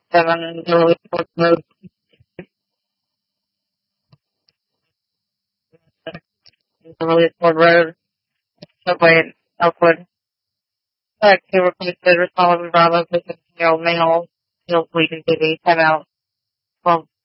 7, early sports mode, early sport road, subway, Elkwood. To replace the Sullivan Bravo, 15-year-old male, Hill Fleet and City, timeout, 12